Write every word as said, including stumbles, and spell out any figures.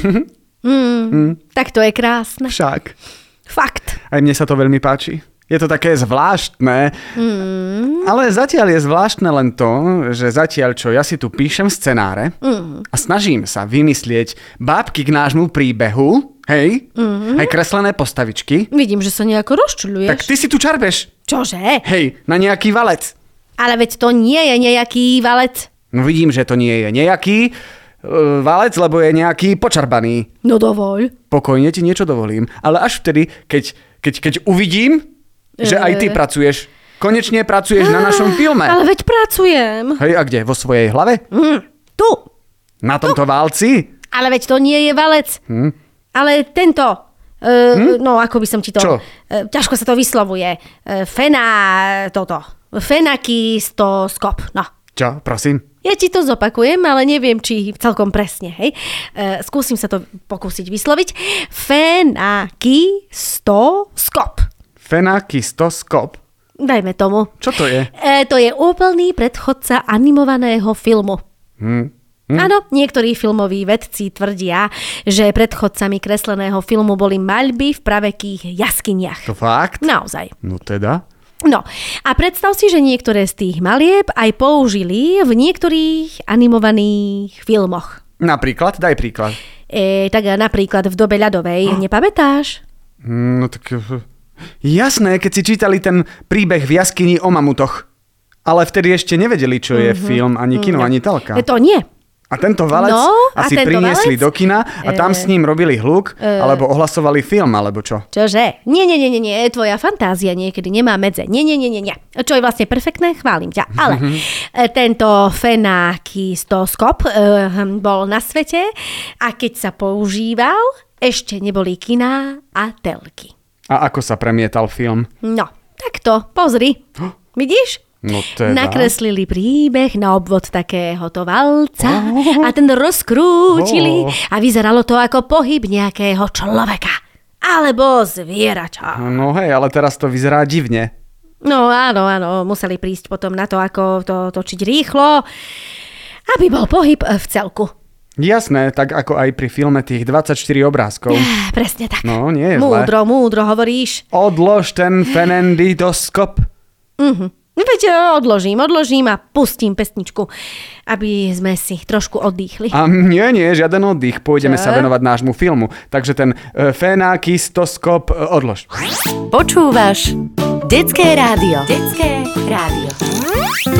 mm, mm. Tak to je krásne. Však. Fakt. Aj mne sa to veľmi páči. Je to také zvláštne, mm. ale zatiaľ je zvláštne len to, že zatiaľ, čo ja si tu píšem scenáre mm. a snažím sa vymyslieť bábky k nášmu príbehu, hej, mm. aj kreslené postavičky. Vidím, že sa nejako rozčuľuješ. Tak ty si tu čarbeš. Čože? Hej, na nejaký valec. Ale veď to nie je nejaký valec. No vidím, že to nie je nejaký uh, valec, lebo je nejaký počarbaný. No dovoľ. Pokojne ti niečo dovolím, ale až vtedy, keď, keď, keď uvidím, že aj ty pracuješ. Konečne pracuješ na našom filme. Ale veď pracujem. Hej, a kde? Vo svojej hlave? Mm, tu. Na tomto tu. Válci? Ale veď to nie je valec. Hm? Ale tento, uh, hm? no ako by som ti to... Čo? Uh, ťažko sa to vyslovuje. Uh, fena, toto. Fenakistoskop, no. Čo, prosím? Ja ti to zopakujem, ale neviem, či celkom presne, hej. Uh, skúsim sa to pokúsiť vysloviť. Fenakistoskop. Fenakistoskop? Dajme tomu. Čo to je? E, to je úplný predchodca animovaného filmu. Hm. Hm? Áno, niektorí filmoví vedci tvrdia, že predchodcami kresleného filmu boli maľby v pravekých jaskyniach. To fakt? Naozaj. No teda? No, a predstav si, že niektoré z tých malieb aj použili v niektorých animovaných filmoch. Napríklad? Daj príklad. E, tak napríklad v dobe ľadovej, oh. Nepamätáš? No tak... Jasné, keď si čítali ten príbeh v jaskyni o mamutoch. Ale vtedy ešte nevedeli, čo je mm-hmm. film, ani kino, mm-hmm. ani telka. E, to nie. A tento valec no, asi tento priniesli valec? do kina a tam s ním robili hluk, e... alebo ohlasovali film, alebo čo? Čože? Nie, nie, nie, nie, nie, tvoja fantázia niekedy nemá medze. Nie, nie, nie, nie, nie. Čo je vlastne perfektné, chválim ťa. Ale tento fenakistoskop e, bol na svete a keď sa používal, ešte neboli kiná a telky. A ako sa premietal film? No, takto, pozri. Vidíš? No teda. Nakreslili príbeh na obvod takéhoto valca oh. a ten rozkrútili oh. a vyzeralo to ako pohyb nejakého človeka. Alebo zvierača. No hej, ale teraz to vyzerá divne. No áno, áno, museli prísť potom na to, ako to točiť rýchlo, aby bol pohyb v celku. Jasné, tak ako aj pri filme tých dvadsaťštyri obrázkov. Ja, presne tak. No, nie je múdro, zle. Múdro, hovoríš. Odlož ten fenendidoskop. Mhm. Veď odložím, odložím a pustím pesničku, aby sme si trošku oddychli. A nie, nie, žiaden oddych. Pôjdeme Čo? sa venovať nášmu filmu. Takže ten uh, fenakistoskop uh, odlož. Počúvaš Detské rádio. Detské rádio.